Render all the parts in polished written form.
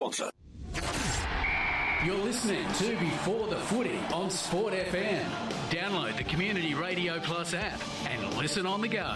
sponsor. You're listening to Before the Footy on Sport FM. Download the Community Radio Plus app and listen on the go.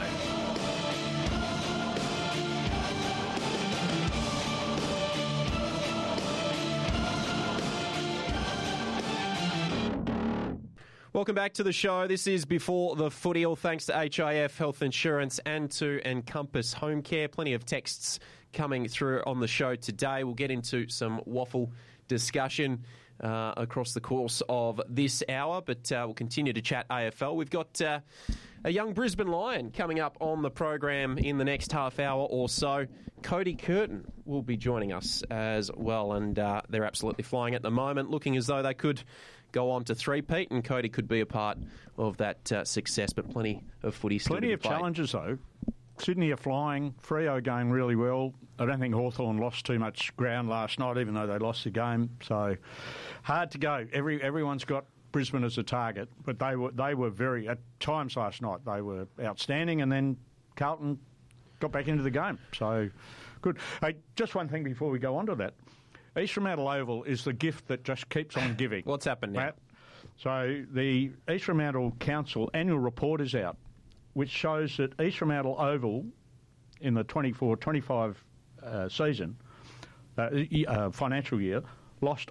Welcome back to the show. This is Before the Footy, all thanks to HIF Health Insurance and to Encompass Home Care. Plenty of texts coming through on the show today. We'll get into some waffle discussion across the course of this hour, but we'll continue to chat AFL. We've got a young Brisbane Lion coming up on the program in the next half hour or so. Cody Curtin will be joining us as well, and they're absolutely flying at the moment, looking as though they could go on to three-peat, and Cody could be a part of that success, but plenty of footy still to be played. Plenty of challenges, though. Sydney are flying, Freo going really well. I don't think Hawthorn lost too much ground last night, even though they lost the game. So hard to go. Everyone's got Brisbane as a target, but they were very, at times last night, they were outstanding, and then Carlton got back into the game. So good. Hey, just one thing before we go on to that. East Fremantle Oval is the gift that just keeps on giving. What's happened now? Right? So the East Fremantle Council annual report is out, which shows that East Fremantle Oval in the 24-25 season, financial year, lost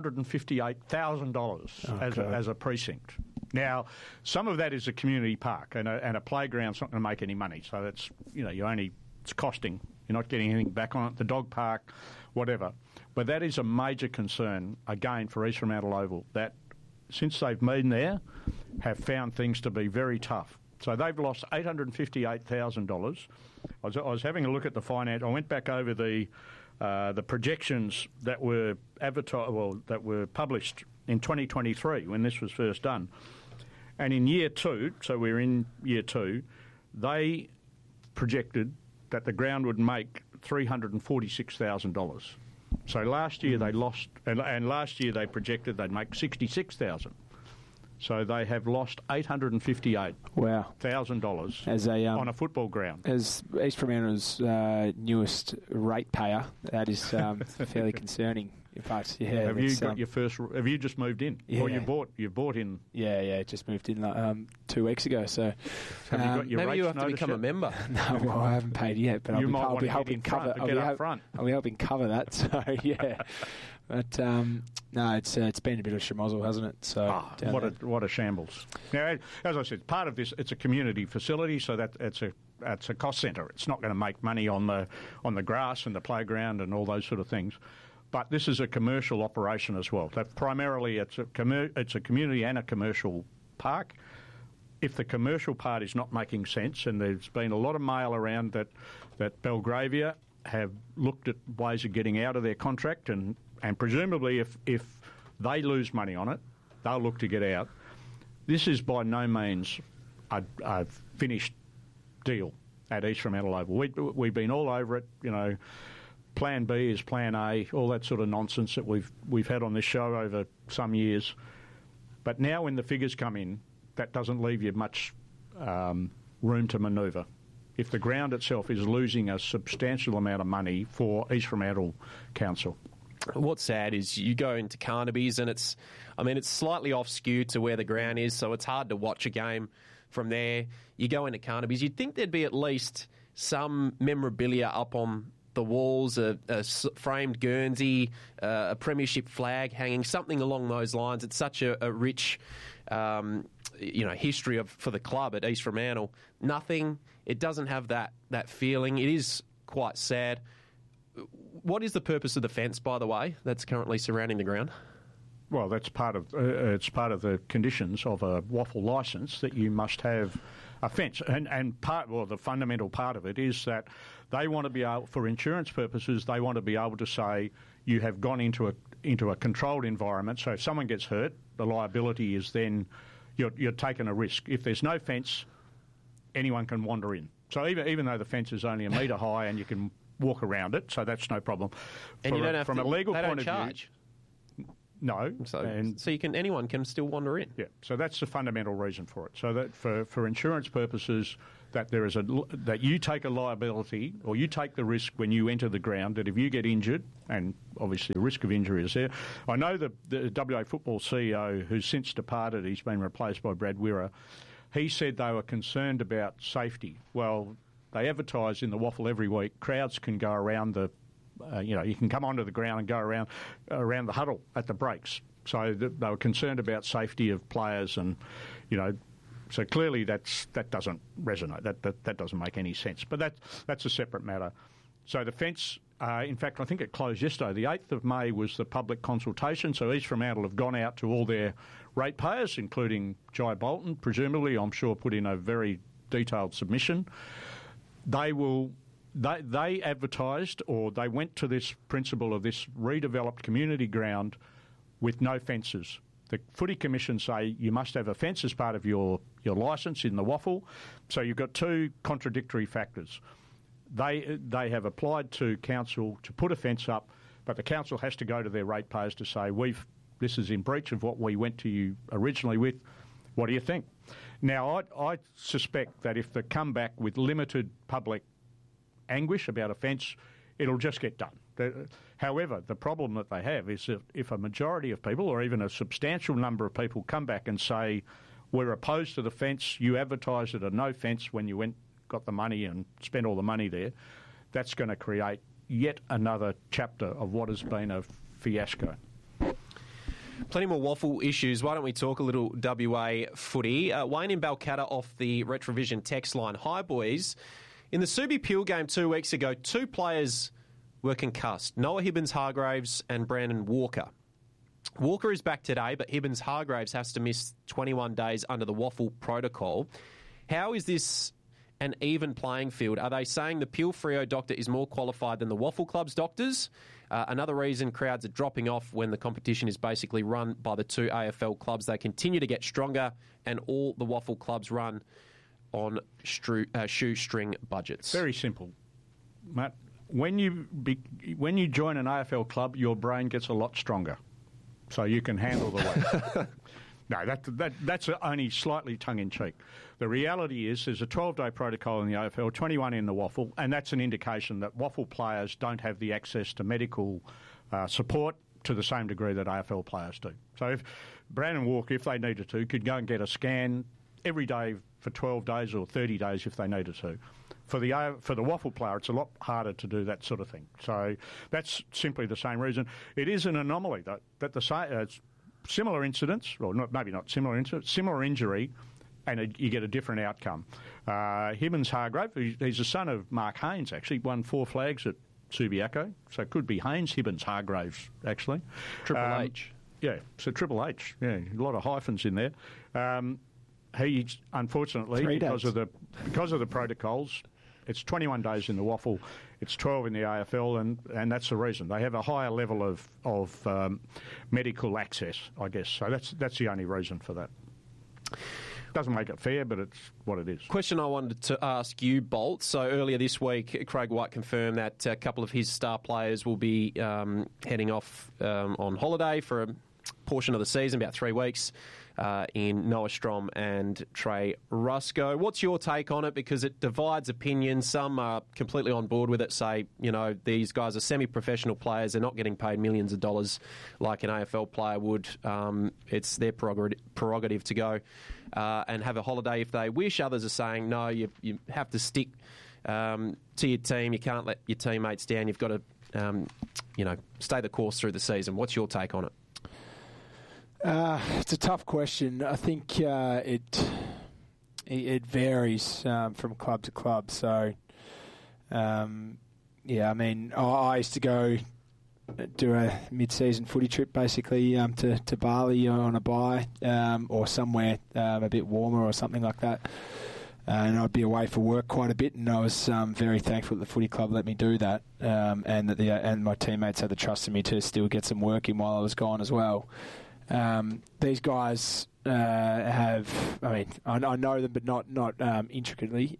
$858,000 as a precinct. Now, some of that is a community park, and a playground's not going to make any money. So that's, it's costing. You're not getting anything back on it. The dog park, whatever. But that is a major concern, again, for East Fremantle Oval, that since they've been there, have found things to be very tough. So they've lost $858,000. I was having a look at the finance. I went back over the projections that were that were published in 2023 when this was first done. And in year two, so we're in year two, they projected that the ground would make $346,000. So last year they lost, and last year they projected they'd make $66,000. So they have lost $858,000 on a football ground. As East Fremantle's newest ratepayer, that is fairly concerning. In fact, yeah. Have you got your first? Have you just moved in, yeah. or you bought in? Yeah, just moved in 2 weeks ago. So have you got your maybe you have to become yet? A member. No, well, I haven't paid yet, but I'll be helping cover. I'll be helping cover that. So yeah, but no, it's been a bit of a schmozzle, hasn't it? So what a shambles. Now, as I said, part of this, it's a community facility, so that it's a cost centre. It's not going to make money on the grass and the playground and all those sort of things. But this is a commercial operation as well. So primarily, it's a community and a commercial park. If the commercial part is not making sense, and there's been a lot of mail around that Belgravia have looked at ways of getting out of their contract, and presumably if they lose money on it, they'll look to get out. This is by no means a finished deal at East Fremantle Oval. We've been all over it, Plan B is Plan A, all that sort of nonsense that we've had on this show over some years. But now when the figures come in, that doesn't leave you much room to manoeuvre. If the ground itself is losing a substantial amount of money for East Fremantle Council. What's sad is you go into Carnaby's and it's slightly off skew to where the ground is, so it's hard to watch a game from there. You go into Carnaby's, you'd think there'd be at least some memorabilia up on the walls, a framed Guernsey, a premiership flag hanging, something along those lines. It's such a rich, history for the club at East Fremantle. Nothing. It doesn't have that feeling. It is quite sad. What is the purpose of the fence, by the way, that's currently surrounding the ground? Well, that's part of the conditions of a waffle licence, that you must have a fence, and the fundamental part of it is that they want to be able, for insurance purposes, they want to be able to say you have gone into a controlled environment. So if someone gets hurt, the liability is then you're taking a risk. If there's no fence, anyone can wander in. So even though the fence is only a metre high and you can walk around it, so that's no problem. And you don't have from to, a legal they point don't of charge. view. No, so anyone can still wander in. Yeah, so that's the fundamental reason for it. So that for insurance purposes, that that you take a liability or you take the risk when you enter the ground that if you get injured, and obviously the risk of injury is there. I know the WA football CEO, who's since departed, he's been replaced by Brad Wirra, he said they were concerned about safety. Well, they advertise in the Waffle every week, crowds can go around the, you can come onto the ground and go around the huddle at the breaks. So they were concerned about safety of players and, so clearly that doesn't resonate. That doesn't make any sense. But that's a separate matter. So the fence, in fact, I think it closed yesterday. The 8th of May was the public consultation. So East Fremantle have gone out to all their ratepayers, including Jai Bolton, presumably, I'm sure, put in a very detailed submission. They advertised, or they went to this principle of this redeveloped community ground with no fences. The Footy Commission say you must have a fence as part of your licence in the Waffle. So you've got two contradictory factors. They have applied to council to put a fence up, but the council has to go to their ratepayers to say, this is in breach of what we went to you originally with. What do you think? Now, I suspect that if they come back with limited public anguish about a fence, it'll just get done. However, the problem that they have is that if a majority of people, or even a substantial number of people, come back and say, we're opposed to the fence, you advertised it a no fence when you got the money and spent all the money there, that's going to create yet another chapter of what has been a fiasco. Plenty more Waffle issues. Why don't we talk a little WA footy? Wayne in Balcatta off the Retrovision text line. Hi, boys. In the Subi Peel game 2 weeks ago, 2 players were concussed, Noah Hibbins-Hargraves and Brandon Walker. Walker is back today, but Hibbins-Hargraves has to miss 21 days under the Waffle protocol. How is this an even playing field? Are they saying the Peel Freo doctor is more qualified than the Waffle Club's doctors? Another reason crowds are dropping off when the competition is basically run by the 2 AFL clubs. They continue to get stronger, and all the Waffle clubs run on shoestring budgets. Very simple, Matt. When you join an AFL club, your brain gets a lot stronger, so you can handle the weight. No, that's only slightly tongue-in-cheek. The reality is there's a 12-day protocol in the AFL, 21 in the Waffle, and that's an indication that Waffle players don't have the access to medical support to the same degree that AFL players do. So if Brandon Walker, if they needed to, could go and get a scan every day for 12 days or 30 days if they needed to. For the Waffle player, it's a lot harder to do that sort of thing. So that's simply the same reason. It is an anomaly that similar incidents, or maybe not similar incidents, similar injury, and you get a different outcome. Hibbins-Hargraves, he's the son of Mark Haynes, actually, won 4 flags at Subiaco, so it could be Haynes, Hibbins-Hargraves, actually. Triple H. Yeah, so Triple H, yeah, a lot of hyphens in there. He, unfortunately, because of the protocols, it's 21 days in the Waffle, it's 12 in the AFL, and that's the reason. They have a higher level of medical access, I guess. So that's the only reason for that. Doesn't make it fair, but it's what it is. Question I wanted to ask you, Bolt. So earlier this week, Craig White confirmed that a couple of his star players will be heading off on holiday for a portion of the season, about 3 weeks. In Noah Strom and Trey Rusco. What's your take on it? Because it divides opinion. Some are completely on board with it, say, these guys are semi-professional players. They're not getting paid millions of dollars like an AFL player would. It's their prerogative to go and have a holiday if they wish. Others are saying, no, you have to stick to your team. You can't let your teammates down. You've got to, stay the course through the season. What's your take on it? It's a tough question. I think it varies from club to club. So, I used to go do a mid-season footy trip, basically, to Bali on a buy or somewhere a bit warmer or something like that. And I'd be away for work quite a bit, and I was very thankful that the footy club let me do that, and that and my teammates had the trust in me to still get some work in while I was gone as well. These guys have, I know them, but not intricately.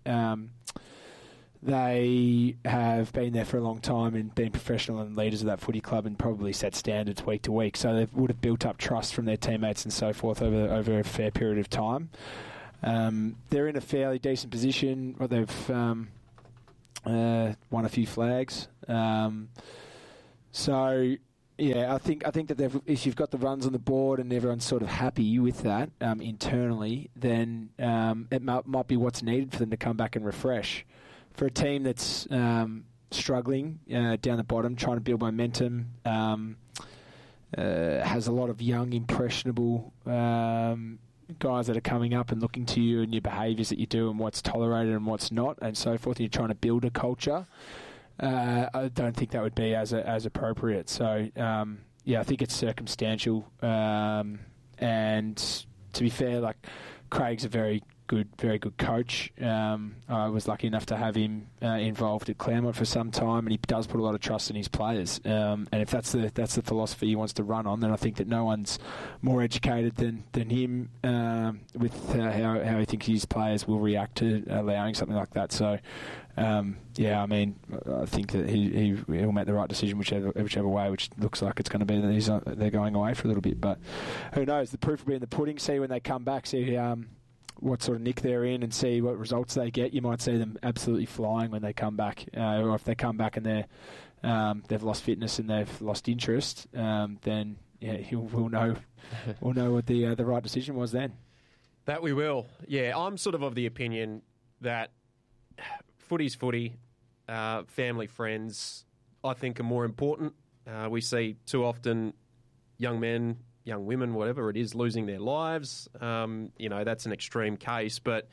They have been there for a long time and been professional and leaders of that footy club and probably set standards week to week. So they would have built up trust from their teammates and so forth over a fair period of time. They're in a fairly decent position. They've won a few flags. So Yeah, I think that if you've got the runs on the board and everyone's sort of happy with that internally, then it might be what's needed for them to come back and refresh. For a team that's struggling down the bottom, trying to build momentum, has a lot of young, impressionable guys that are coming up and looking to you and your behaviours that you do and what's tolerated and what's not and so forth, and you're trying to build a culture. I don't think that would be as appropriate. So, I think it's circumstantial. And to be fair, like Craig's a very good coach. I was lucky enough to have him involved at Claremont for some time, and he does put a lot of trust in his players. And if that's the philosophy he wants to run on, then I think that no one's more educated than him with how he thinks his players will react to allowing something like that. So, I think that he'll make the right decision whichever way, which looks like it's going to be that they're going away for a little bit. But who knows? The proof will be in the pudding. See when they come back. See what sort of nick they're in and see what results they get. You might see them absolutely flying when they come back. Or if they come back and they've lost fitness and they've lost interest, then we'll know what the right decision was then. That we will. Yeah, I'm sort of the opinion that footy's footy, family, friends, I think are more important. We see too often young men, young women, whatever it is, losing their lives. That's an extreme case, but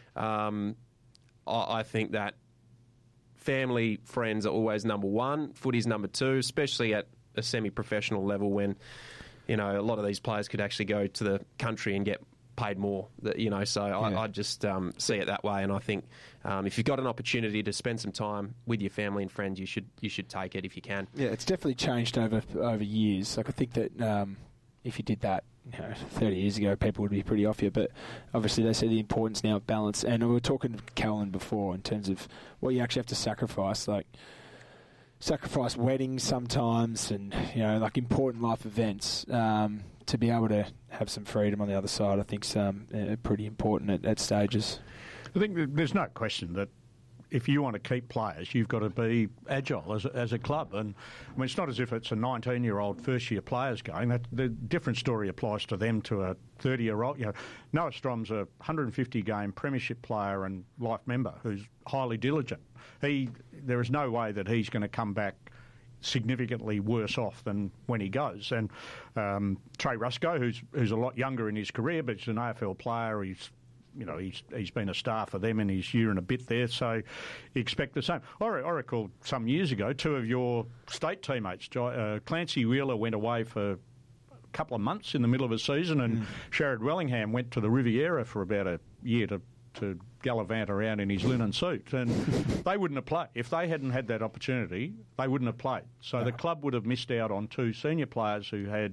I think that family, friends are always number one. Footy's number two, especially at a semi-professional level when, a lot of these players could actually go to the country and get paid more, I just see it that way, and I think if you've got an opportunity to spend some time with your family and friends, you should take it if you can. Yeah, it's definitely changed over years. Like I think that if you did that 30 years ago, people would be pretty off you, but obviously they see the importance now of balance. And we were talking to Callan before in terms of what you actually have to sacrifice, like sacrifice weddings sometimes and like important life events to be able to have some freedom on the other side. I think is pretty important at stages. I think there's no question that if you want to keep players, you've got to be agile as a club. And I mean, it's not as if it's a 19-year-old first-year players going. The different story applies to them to a 30-year-old. Noah Strom's a 150-game premiership player and life member who's highly diligent. There is no way that he's going to come back significantly worse off than when he goes. And Trey Rusco, who's a lot younger in his career, but he's an AFL player. He's been a star for them in his year and a bit there, so you expect the same. I recall some years ago, two of your state teammates, Clancy Wheeler went away for a couple of months in the middle of a season, and Sherrod Wellingham went to the Riviera for about a year to gallivant around in his linen suit, and they wouldn't have played. If they hadn't had that opportunity, they wouldn't have played. So the club would have missed out on two senior players who had,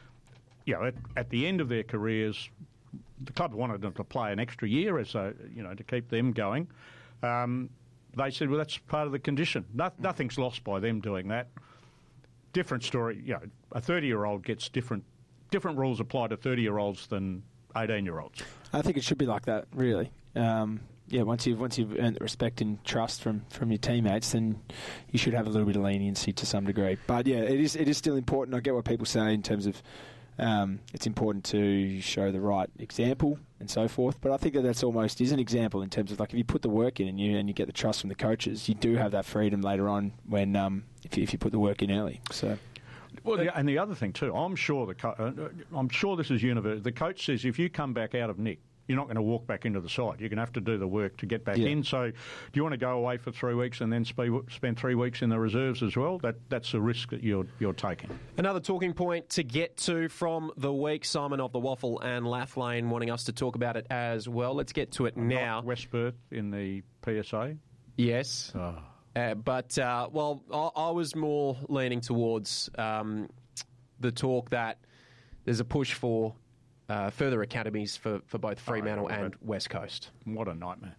at the end of their careers, the club wanted them to play an extra year to keep them going. They said, well, that's part of the condition. Nothing's lost by them doing that. Different story. A 30-year-old gets different rules apply to 30-year-olds than 18-year-olds. I think it should be like that, really. Once you've earned the respect and trust from your teammates, then you should have a little bit of leniency to some degree. But yeah, it is still important. I get what people say in terms of it's important to show the right example and so forth. But I think that's almost is an example in terms of like if you put the work in and you get the trust from the coaches, you do have that freedom later on when if you put the work in early. So. Well, and the other thing too, I'm sure this is universal. The coach says if you come back out of nick, you're not going to walk back into the side. You're going to have to do the work to get back in. So do you want to go away for 3 weeks and then spend 3 weeks in the reserves as well? That's a risk that you're taking. Another talking point to get to from the week, Simon of the Waffle and Lathlane wanting us to talk about it as well. Let's get to it now. West Perth in the PSA? Yes. Oh. I was more leaning towards the talk that there's a push for further academies for both Fremantle and West Coast. What a nightmare.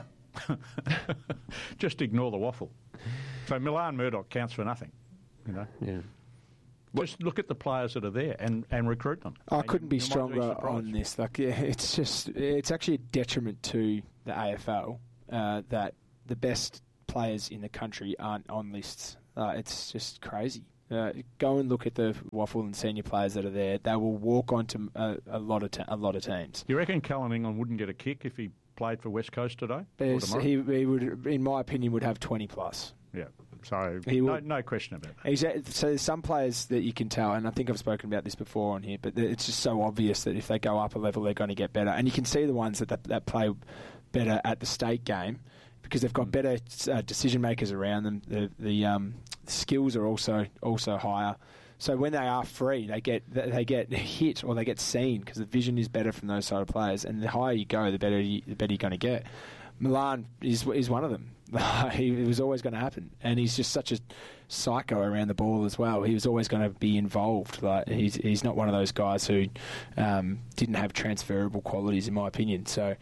Just ignore the waffle. So Milan Murdoch counts for nothing, Yeah. Just look at the players that are there and recruit them. I couldn't be stronger on this. It's actually a detriment to the AFL that the best players in the country aren't on lists. It's just crazy. Go and look at the Waffle and senior players that are there. They will walk onto a lot of teams. You reckon Callan England wouldn't get a kick if he played for West Coast today? He would, in my opinion, would have 20 plus. Yeah. So no question about that. Exactly. So there's some players that you can tell, and I think I've spoken about this before on here, but it's just so obvious that if they go up a level, they're going to get better. And you can see the ones that play better at the state game because they've got better decision makers around them. The skills are also higher. So when they are free, they get hit or they get seen because the vision is better from those sort of players. And the higher you go, the better you're going to get. Milan is one of them. It was always going to happen, and he's just such a psycho around the ball as well. He was always going to be involved. Like he's not one of those guys who didn't have transferable qualities, in my opinion. So,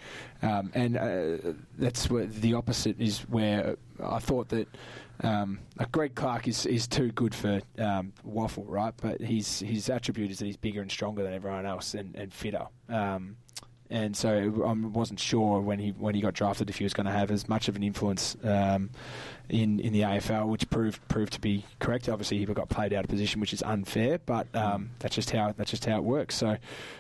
that's where the opposite is. Where I thought that Greg Clark is too good for Waffle, right? But his attribute is that he's bigger and stronger than everyone else and fitter. And so I wasn't sure when he got drafted if he was going to have as much of an influence in the AFL, which proved to be correct. Obviously, he got played out of position, which is unfair, but that's just how it works. So,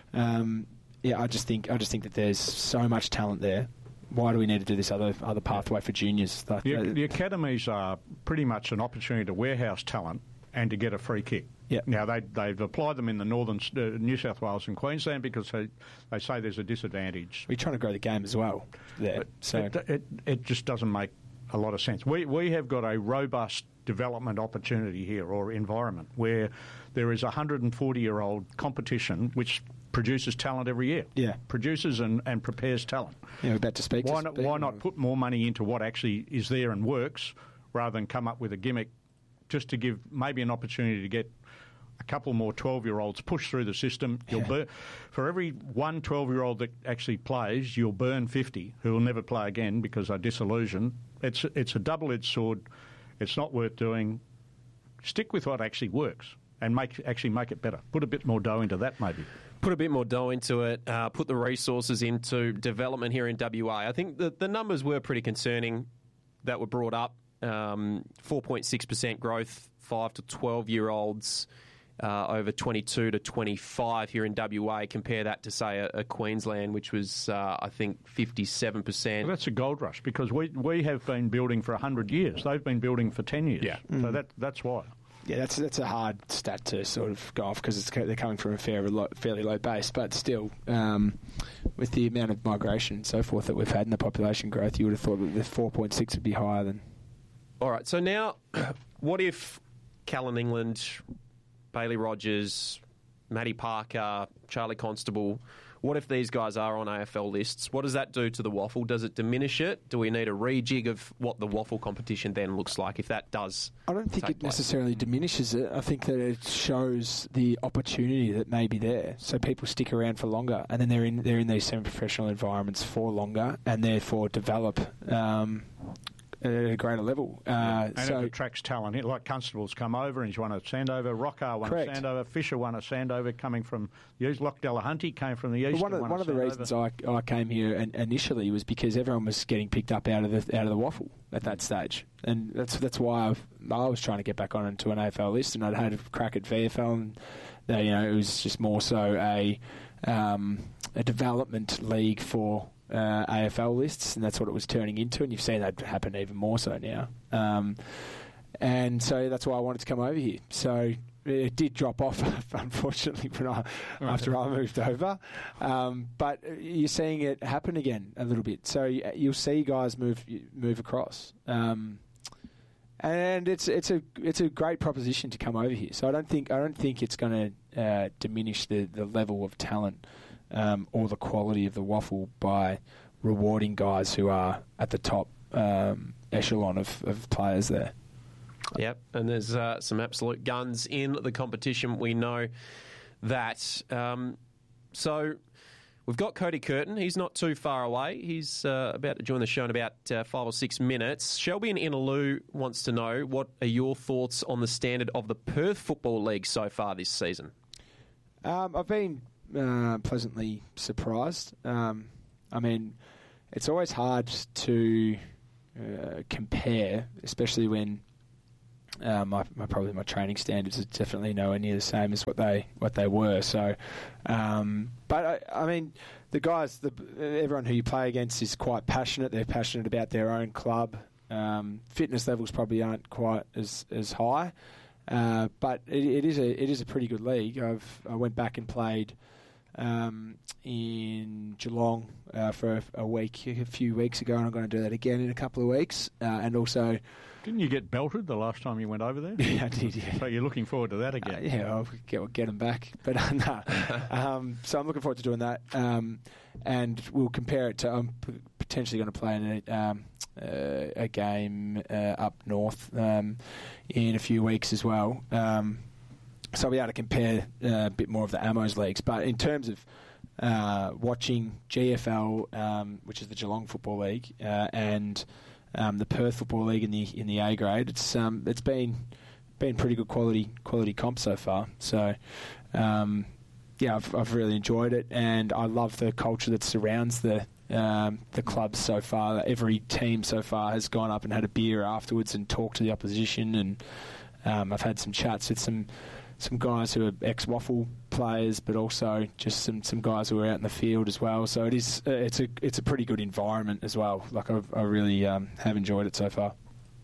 I just think that there's so much talent there. Why do we need to do this other pathway for juniors? The academies are pretty much an opportunity to warehouse talent and to get a free kick. Yep. Now, they've applied them in the northern New South Wales and Queensland because they say there's a disadvantage. We're trying to grow the game as well there. It just doesn't make a lot of sense. We have got a robust development opportunity here or environment where there is a 140-year-old competition which produces talent every year. Yeah. Produces and prepares talent. Yeah, we're about to speak. Why not put more money into what actually is there and works rather than come up with a gimmick just to give maybe an opportunity to get a couple more 12-year-olds push through the system. For every one 12-year-old that actually plays, you'll burn 50 who will never play again because they're disillusioned. It's a double-edged sword. It's not worth doing. Stick with what actually works and make it better. Put a bit more dough into that maybe. Put a bit more dough into it, put the resources into development here in WA. I think the numbers were pretty concerning that were brought up. 4.6% growth, 5 to 12-year-olds over 22 to 25 here in WA. Compare that to, say, a Queensland, which was, I think, 57%. Well, that's a gold rush because we have been building for 100 years. They've been building for 10 years. Yeah. So that's why. Yeah, that's a hard stat to sort of go off because they're coming from a fairly low base. But still, with the amount of migration and so forth that we've had in the population growth, you would have thought that the 4.6 would be higher than... All right, so now, what if Callan England, Bailey Rogers, Matty Parker, Charlie Constable, what if these guys are on AFL lists? What does that do to the Waffle? Does it diminish it? Do we need a rejig of what the Waffle competition then looks like if that does? I don't think it necessarily diminishes it. I think that it shows the opportunity that may be there. So people stick around for longer, and then they're in these semi-professional environments for longer, and therefore develop at a greater level. And it attracts talent. Like Constable's come over and he's won a Sandover. Rockar won a Sandover. Fisher won a Sandover coming from the East. Loch Delahunty came from the East. One of the reasons I came here initially was because everyone was getting picked up out of the Waffle at that stage. And that's why I was trying to get back on into an AFL list, and I'd had a crack at VFL, and it was just more so a development league for AFL lists, and that's what it was turning into, and you've seen that happen even more so now. And so that's why I wanted to come over here. So it did drop off, unfortunately, after I moved over. But you're seeing it happen again a little bit. So you'll see guys move across. And it's a great proposition to come over here. So I don't think it's going to diminish the level of talent or the quality of the Waffle by rewarding guys who are at the top echelon of players there. Yep, and there's some absolute guns in the competition. We know that. So we've got Cody Curtin. He's not too far away. He's about to join the show in about 5 or 6 minutes. Shelby in Innaloo wants to know, what are your thoughts on the standard of the Perth Football League so far this season? I've been pleasantly surprised. I mean, it's always hard to compare, especially when my training standards are definitely nowhere near the same as what they were. So, but I mean, the guys, everyone who you play against is quite passionate. They're passionate about their own club. Fitness levels probably aren't quite as high, but it is a pretty good league. I went back and played in Geelong for a few weeks ago, and I'm going to do that again in a couple of weeks. And also, didn't you get belted the last time you went over there? Yeah, I did. Yeah. So you're looking forward to that again? Yeah, I'll get them back. But no, so I'm looking forward to doing that, and we'll compare it to. I'm potentially going to play in a game up north in a few weeks as well. So I'll be able to compare a bit more of the Amos leagues. But in terms of watching GFL, which is the Geelong Football League, and the Perth Football League in the A grade, it's been pretty good quality comp so far. So yeah, I've really enjoyed it, and I love the culture that surrounds the clubs so far. Every team so far has gone up and had a beer afterwards and talked to the opposition, and I've had some chats with some guys who are ex-Waffle players, but also just some guys who are out in the field as well. So it's a pretty good environment as well. Like I really have enjoyed it so far.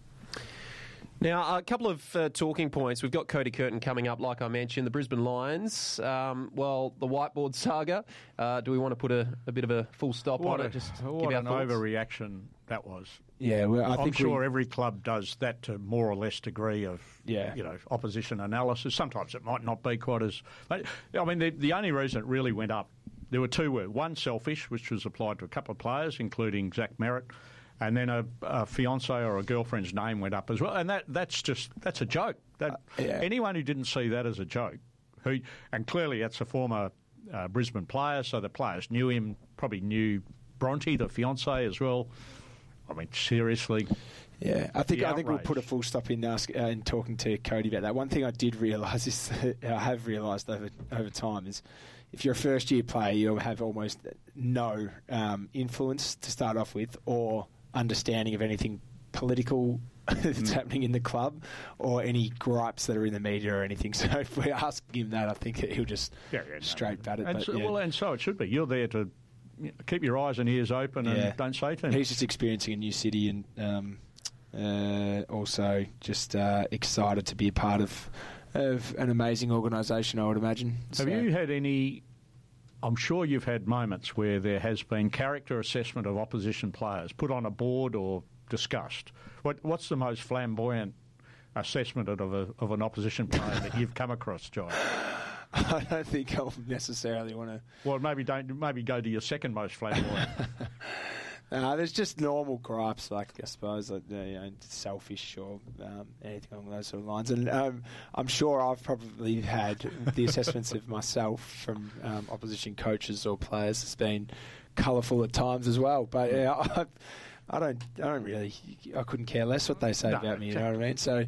Now, a couple of talking points. We've got Cody Curtin coming up, like I mentioned, the Brisbane Lions. The whiteboard saga. Do we want to put a bit of a full stop on it? Just what an overreaction that was. Yeah, well, I'm sure every club does that to more or less degree of opposition analysis. Sometimes it might not be quite as. I mean, the only reason it really went up, there were two words. One, selfish, which was applied to a couple of players, including Zach Merritt, and then a fiancé or a girlfriend's name went up as well. And that's a joke. Anyone who didn't see that as a joke, and clearly that's a former Brisbane player, so the players knew him, probably knew Bronte, the fiancé, as well. I mean, seriously. Yeah, I think we'll put a full stop in talking to Cody about that. One thing I did realise is that I have realised over time is if you're a first year player, you'll have almost no influence to start off with, or understanding of anything political that's happening in the club, or any gripes that are in the media or anything. So if we ask him that, I think he'll just straight bat it. And so it should be. You're there to keep your eyes and ears open and don't say too much. He's just experiencing a new city and also just excited to be a part of an amazing organisation, I would imagine. Have you had any... I'm sure you've had moments where there has been character assessment of opposition players put on a board or discussed. What's the most flamboyant assessment of an opposition player that you've come across, John? I don't think I'll necessarily want to... Well, maybe go to your second most flamboyant. There's just normal gripes, like I suppose, like selfish or anything along those sort of lines. And I'm sure I've probably had the assessments of myself from opposition coaches or players has been colourful at times as well. But I don't really. I couldn't care less what they say about me. You know what I mean? So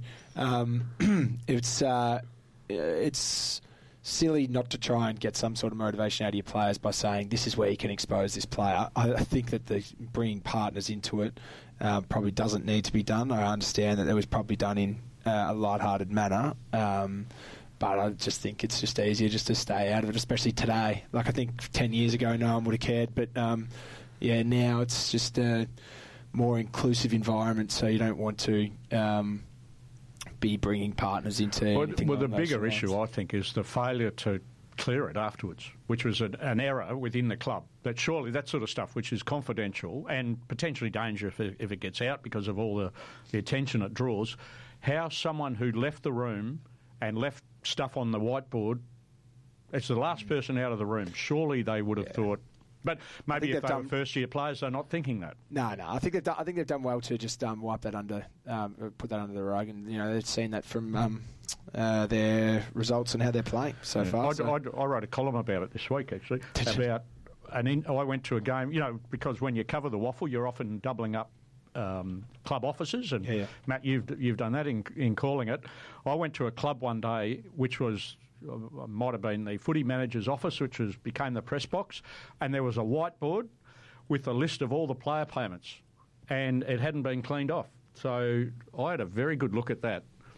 it's silly not to try and get some sort of motivation out of your players by saying this is where you can expose this player. I think that the bringing partners into it probably doesn't need to be done. I understand that it was probably done in a light-hearted manner, but I just think it's just easier just to stay out of it, especially today. Like I think 10 years ago no one would have cared, but now it's just a more inclusive environment, so you don't want to be bringing partners into anything. Well, the bigger issue, I think, is the failure to clear it afterwards, which was an error within the club. But surely that sort of stuff, which is confidential and potentially dangerous if it gets out because of all the attention it draws, how someone who left the room and left stuff on the whiteboard, it's the last person out of the room. Surely they would have thought... But maybe if they were first-year players, they're not thinking that. No. I think they've done well to just wipe that under, put that under the rug, and they've seen that from their results and how they're playing so far. I wrote a column about it this week actually. I went to a game, because when you cover the Waffle, you're often doubling up club offices, and Matt, you've done that in calling it. I went to a club one day, which was. Might have been the footy manager's office, which became the press box, and there was a whiteboard with a list of all the player payments, and it hadn't been cleaned off. So I had a very good look at that,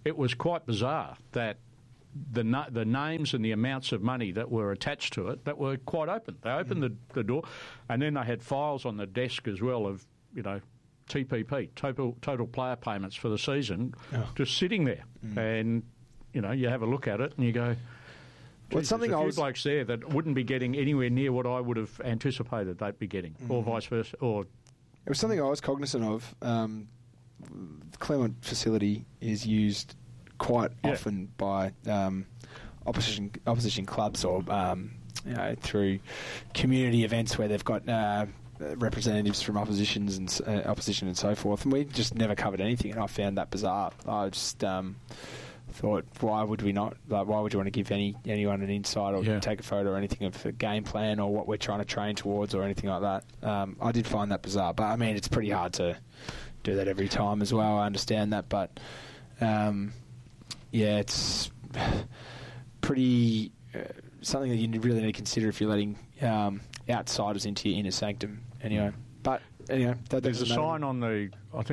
it was quite bizarre that the names and the amounts of money that were attached to it that were quite open. They opened the door, and then they had files on the desk as well of, TPP, total player payments for the season, just sitting there. And, you have a look at it and you go, well, there's a few blokes there that wouldn't be getting anywhere near what I would have anticipated they'd be getting, or vice versa. It was something I was cognizant of. The Claremont facility is used quite often by opposition clubs, or through community events where they've got representatives from opposition and so forth, and we just never covered anything, and I found that bizarre. I just thought, why would we not? Like, why would you want to give anyone an insight or take a photo or anything of a game plan or what we're trying to train towards or anything like that? I did find that bizarre, but I mean, it's pretty hard to do that every time as well. I understand that, but it's pretty something that you really need to consider if you're letting outsiders into your inner sanctum. Anyway, but anyway, there's a sign on the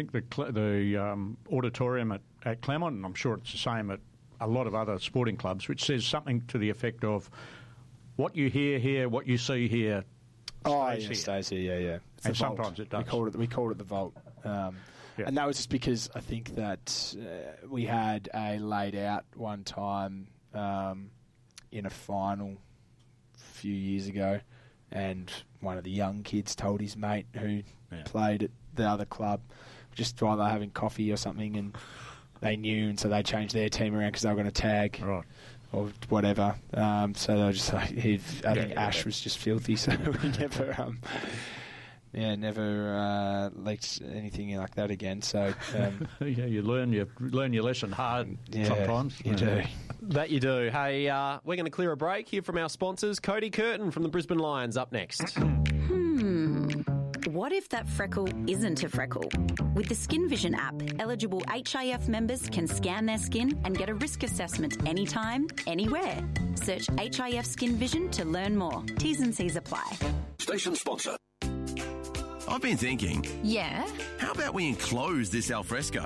auditorium at Claremont, and I'm sure it's the same at a lot of other sporting clubs, which says something to the effect of, "What you hear here, what you see here." Stays here. Yeah. And sometimes it does. We called it the vault. And that was just because I think that we had a laid out one time in a final a few years ago, and one of the young kids told his mate who played at the other club just while they were having coffee or something, and they knew, and so they changed their team around because they were going to tag. Right. Or whatever. So they were just like, I think Ash was just filthy, so we never leaked anything like that again. So you learn your lesson hard sometimes. You do. That you do. Hey, we're going to clear a break here from our sponsors. Cody Curtin from the Brisbane Lions up next. What if that freckle isn't a freckle? With the Skin Vision app, eligible HIF members can scan their skin and get a risk assessment anytime, anywhere. Search HIF Skin Vision to learn more. T's and C's apply. Station sponsor. I've been thinking. Yeah? How about we enclose this alfresco?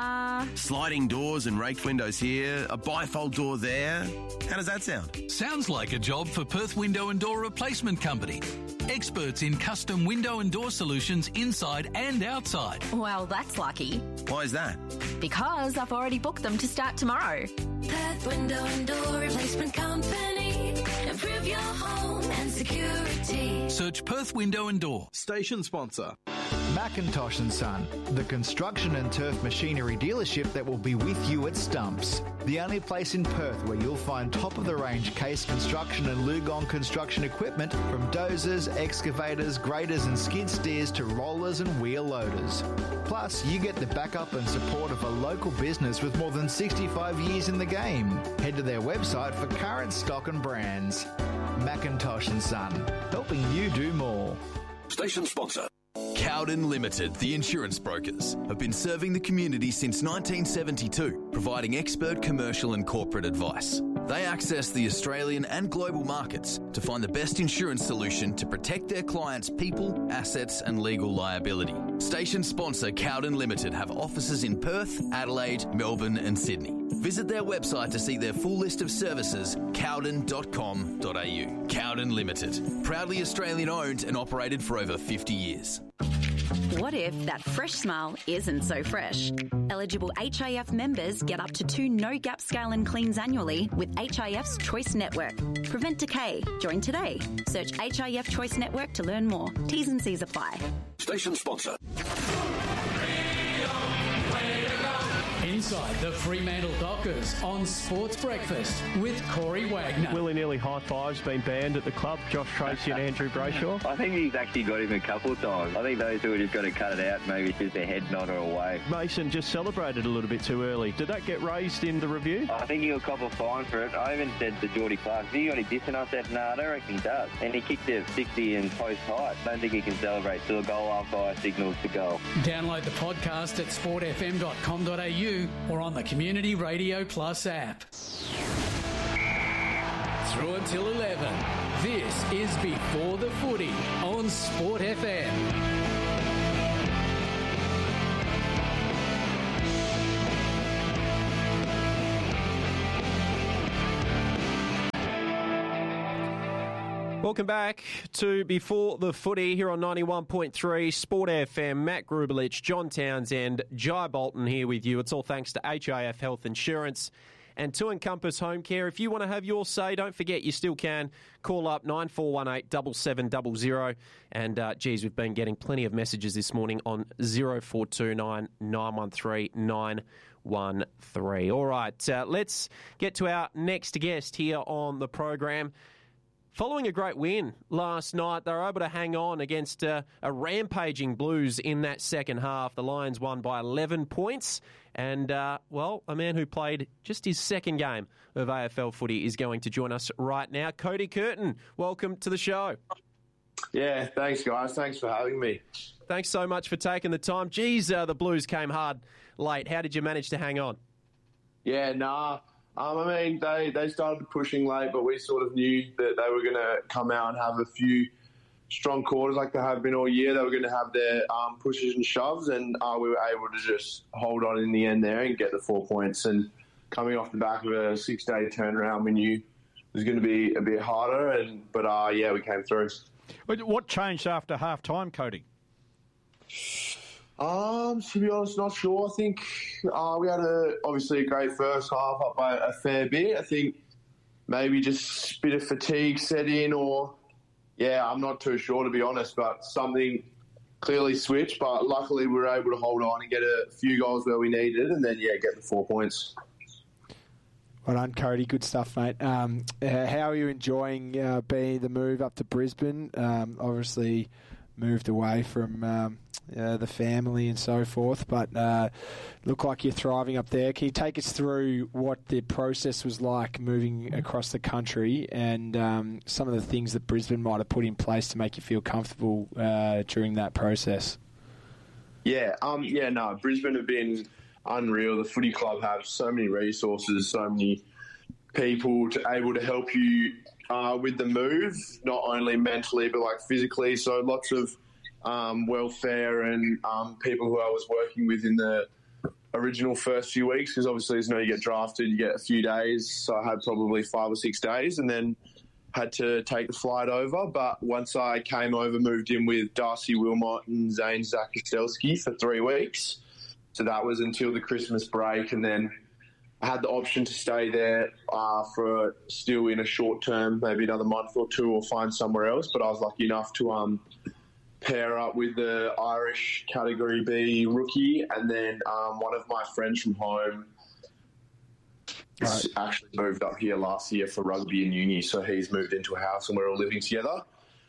Sliding doors and raked windows here, a bifold door there. How does that sound? Sounds like a job for Perth Window and Door Replacement Company. Experts in custom window and door solutions inside and outside. Well, that's lucky. Why is that? Because I've already booked them to start tomorrow. Perth Window and Door Replacement Company. Improve your home and security. Search Perth Window and Door. Station sponsor. Macintosh & Son, the construction and turf machinery dealership that will be with you at Stumps. The only place in Perth where you'll find top-of-the-range Case Construction and Lugong construction equipment, from dozers, excavators, graders and skid steers to rollers and wheel loaders. Plus, you get the backup and support of a local business with more than 65 years in the game. Head to their website for current stock and brands. Macintosh & Son, helping you do more. Station sponsor. Cowden Limited, the insurance brokers, have been serving the community since 1972, providing expert commercial and corporate advice. They access the Australian and global markets to find the best insurance solution to protect their clients' people, assets and legal liability. Station sponsor Cowden Limited have offices in Perth, Adelaide, Melbourne and Sydney. Visit their website to see their full list of services, cowden.com.au. Cowden Limited, proudly Australian owned and operated for over 50 years. What if that fresh smile isn't so fresh? Eligible HIF members get up to 2 no-gap scale and cleans annually with HIF's Choice Network. Prevent decay. Join today. Search HIF Choice Network to learn more. T's and C's apply. Station sponsor. Inside the Fremantle Dockers on Sports Breakfast with Corey Wagner. Willy-nilly high fives been banned at the club, Josh Tracy and Andrew Brayshaw. I think he's actually got him a couple of times. I think those two have just got to cut it out, maybe just a head nod or away. Mason just celebrated a little bit too early. Did that get raised in the review? I think he'll cop a fine for it. I even said to Geordie Clark, "Have you got any dissing?" I said, "No, I don't reckon he does." And he kicked it 60 and post height. I don't think he can celebrate till a goal umpire signals to goal. Download the podcast at sportfm.com.au or on the Community Radio Plus app. Through until 11, this is Before the Footy on Sport FM. Welcome back to Before the Footy here on 91.3 Sport FM. Matt Grubelich, John Townsend, Jai Bolton here with you. It's all thanks to HIF Health Insurance and to Encompass Home Care. If you want to have your say, don't forget you still can. Call up 9418 7700. And, geez, we've been getting plenty of messages this morning on 0429 913 913. All right, let's get to our next guest here on the program. Following a great win last night, they were able to hang on against a rampaging Blues in that second half. The Lions won by 11 points. And, a man who played just his second game of AFL footy is going to join us right now. Cody Curtin, welcome to the show. Yeah, thanks, guys. Thanks for having me. Thanks so much for taking the time. Geez, the Blues came hard late. How did you manage to hang on? Yeah, they started pushing late, but we sort of knew that they were going to come out and have a few strong quarters like they have been all year. They were going to have their pushes and shoves, and we were able to just hold on in the end there and get the 4 points. And coming off the back of a 6-day turnaround, we knew it was going to be a bit harder, but we came through. What changed after half-time, Cody? To be honest, not sure. I think we had obviously a great first half up by a fair bit. I think maybe just a bit of fatigue set in I'm not too sure, to be honest, but something clearly switched. But luckily we were able to hold on and get a few goals where we needed and then, get the 4 points. Well done, Cody. Good stuff, mate. How are you enjoying being the move up to Brisbane? Obviously moved away from the family and so forth, but look like you're thriving up there. Can you take us through what the process was like moving across the country and some of the things that Brisbane might have put in place to make you feel comfortable during that process? Brisbane have been unreal. The footy club have so many resources, so many people able to help you with the move, not only mentally but like physically. So lots of welfare and people who I was working with in the original first few weeks, because obviously as you know, you get drafted, you get a few days. So I had probably 5 or 6 days and then had to take the flight over. But once I came over, moved in with Darcy Wilmot and Zane Zakostelski for 3 weeks. So that was until the Christmas break, and then I had the option to stay there for still in a short term, maybe another month or two, or find somewhere else. But I was lucky enough to pair up with the Irish Category B rookie, and then one of my friends from home actually moved up here last year for rugby and uni, so he's moved into a house and we're all living together.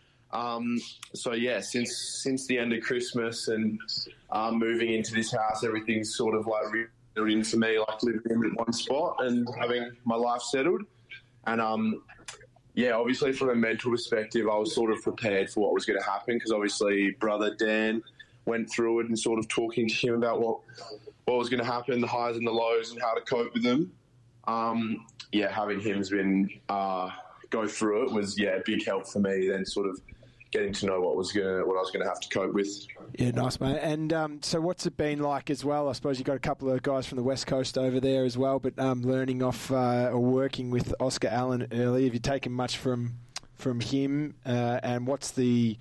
Since the end of Christmas and moving into this house, everything's sort of like rebuilt in for me, like living in one spot and having my life settled. And obviously from a mental perspective, I was sort of prepared for what was going to happen, because obviously brother Dan went through it and sort of talking to him about what was going to happen, the highs and the lows and how to cope with them. Having him been go through it was a big help for me, then sort of getting to know what I was going to have to cope with. Yeah, nice, mate. And so what's it been like as well? I suppose you got a couple of guys from the West Coast over there as well, but learning off or working with Oscar Allen early, have you taken much from him? And what's the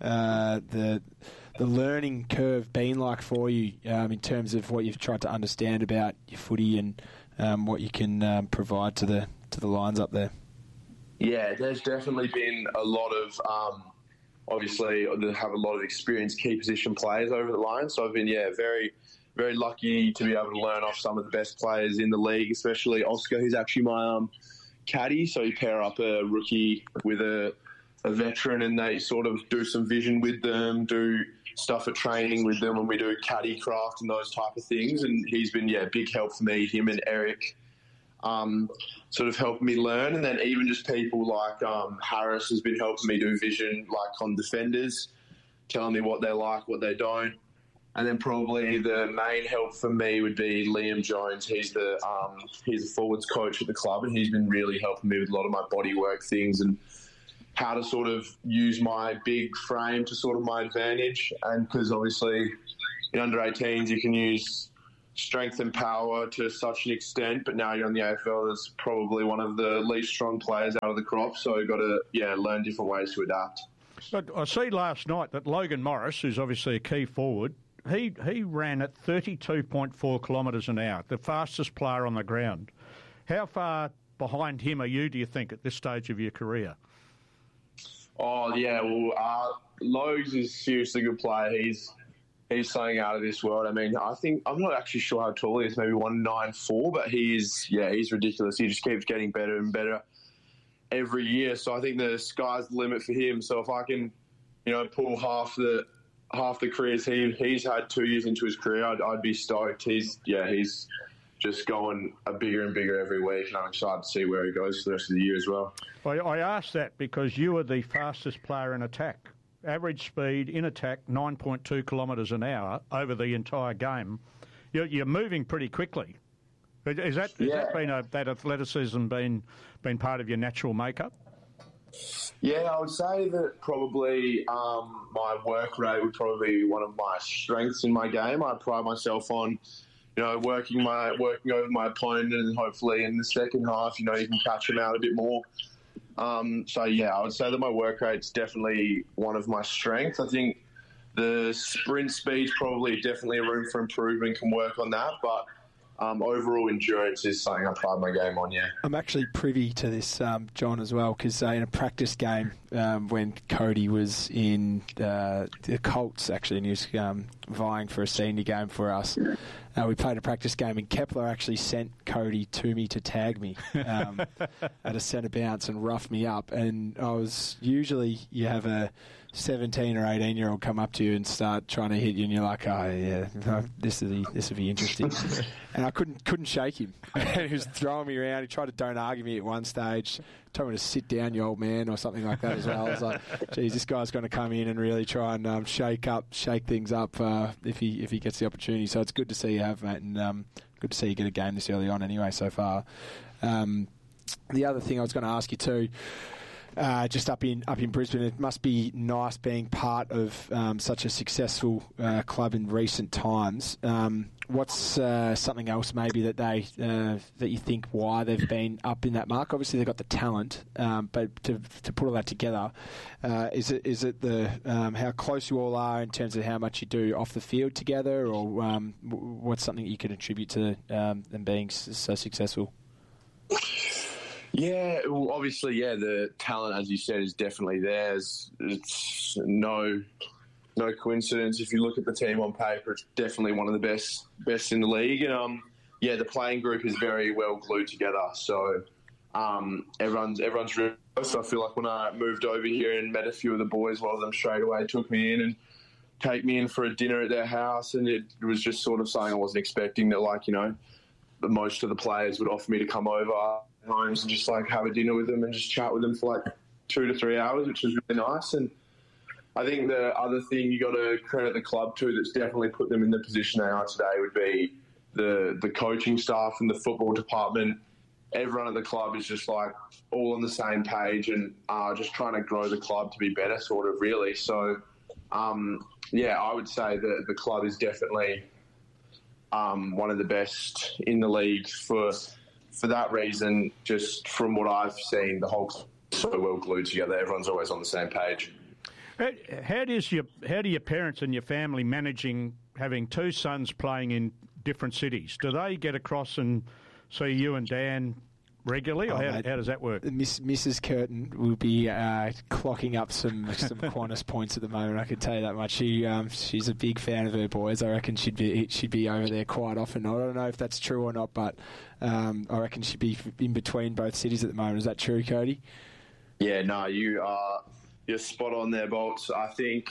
learning curve been like for you in terms of what you've tried to understand about your footy and what you can provide to the Lions up there? Yeah, there's definitely been a lot of obviously they have a lot of experienced key position players over the Lions. So I've been, very, very lucky to be able to learn off some of the best players in the league, especially Oscar, who's actually my caddy. So you pair up a rookie with a veteran and they sort of do some vision with them, do stuff at training with them, and we do caddy craft and those type of things. And he's been, big help for me, him and Eric. Sort of helping me learn, and then even just people like Harris has been helping me do vision, like on defenders, telling me what they like, what they don't. And then probably the main help for me would be Liam Jones. He's the forwards coach at the club, and he's been really helping me with a lot of my body work things and how to sort of use my big frame to sort of my advantage. And because obviously in under 18s you can use strength and power to such an extent, but now you're on the AFL, there's probably one of the least strong players out of the crop, so you've got to learn different ways to adapt. But I see last night that Logan Morris, who's obviously a key forward, he ran at 32.4 kilometres an hour, the fastest player on the ground. How far behind him are you, do you think, at this stage of your career? Oh, yeah, well, Logs is a seriously good player. He's something out of this world. I mean, I'm not actually sure how tall he is, maybe 194, but he's ridiculous. He just keeps getting better and better every year. So I think the sky's the limit for him. So if I can, pull half the careers he's had 2 years into his career, I'd be stoked. He's just going bigger and bigger every week, and I'm excited to see where he goes for the rest of the year as well. I asked that because you are the fastest player in attack. Average speed in attack, 9.2 kilometres an hour over the entire game. You're moving pretty quickly. Has that athleticism been part of your natural makeup? Yeah, I would say that probably my work rate would probably be one of my strengths in my game. I pride myself on, working over my opponent, and hopefully in the second half, you can catch them out a bit more. I would say that my work rate's definitely one of my strengths. I think the sprint speed's probably definitely a room for improvement, can work on that, but overall endurance is something I pride my game on, yeah. I'm actually privy to this, John, as well, because in a practice game when Cody was in the Colts, actually, and he was vying for a senior game for us, we played a practice game, and Kepler actually sent Cody to me to tag me at a centre bounce and rough me up. And usually you have a 17 or 18-year-old come up to you and start trying to hit you, and you're like, oh, yeah, this will be interesting. And I couldn't shake him. And he was throwing me around. He tried to don't argue me at one stage, told me to sit down, you old man, or something like that as well. I was like, geez, this guy's going to come in and really try and shake things up if he gets the opportunity. So it's good to see you have, mate, and good to see you get a game this early on anyway so far. The other thing I was going to ask you too, just up in Brisbane, it must be nice being part of such a successful club in recent times. What's something else maybe that you think why they've been up in that mark? Obviously they've got the talent, but to put all that together, is it the how close you all are in terms of how much you do off the field together, or what's something you could attribute to them being so successful? Yeah, well, obviously, the talent, as you said, is definitely there. It's no coincidence. If you look at the team on paper, it's definitely one of the best in the league. And the playing group is very well glued together. So everyone's really close. I feel like when I moved over here and met a few of the boys, one of them straight away took me in and take me in for a dinner at their house, and it was just sort of something I wasn't expecting, that most of the players would offer me to come over homes and just have a dinner with them and just chat with them for 2 to 3 hours, which was really nice. And I think the other thing you got to credit the club to that's definitely put them in the position they are today would be the coaching staff and the football department. Everyone at the club is just all on the same page and just trying to grow the club to be better, sort of, really. So I would say that the club is definitely one of the best in the league for that reason. Just from what I've seen, the whole club is so well glued together. Everyone's always on the same page. How do your parents and your family managing having two sons playing in different cities? Do they get across and see you and Dan regularly, or how does that work? Mrs. Curtin will be clocking up some Qantas points at the moment. I can tell you that much. She's a big fan of her boys. I reckon she'd be over there quite often. I don't know if that's true or not, but I reckon she'd be in between both cities at the moment. Is that true, Cody? Yeah, no, you're spot on there, Bolts. I think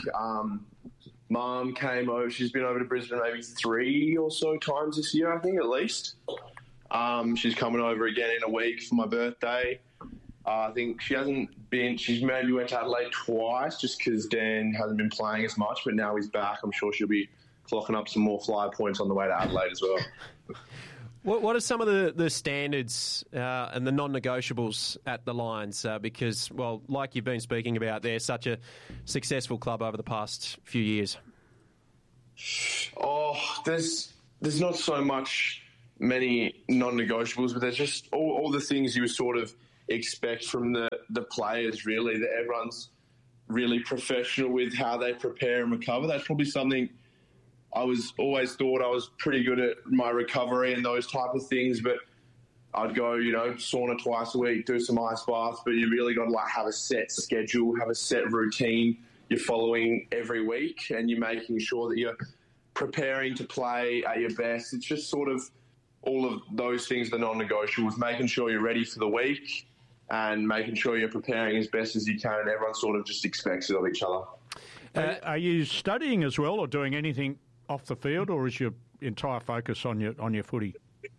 Mum came over. She's been over to Brisbane maybe 3 or so times this year, I think, at least. She's coming over again in a week for my birthday. I think she hasn't been. She's maybe went to Adelaide twice just because Dan hasn't been playing as much, but now he's back. I'm sure she'll be clocking up some more flyer points on the way to Adelaide as well. What are some of the standards and the non-negotiables at the Lions? Because, well, like you've been speaking about, they're such a successful club over the past few years. Oh, there's there's not so much many non-negotiables, but there's just all the things you would sort of expect from the players, really, that everyone's really professional with how they prepare and recover. That's probably something I was always thought I was pretty good at, my recovery and those type of things, but I'd go, sauna twice a week, do some ice baths, but you really got to have a set schedule, have a set routine you're following every week, and you're making sure that you're preparing to play at your best. It's just sort of all of those things, the non-negotiables, making sure you're ready for the week and making sure you're preparing as best as you can. Everyone sort of just expects it of each other. Are you studying as well, or doing anything off the field, or is your entire focus on your footy?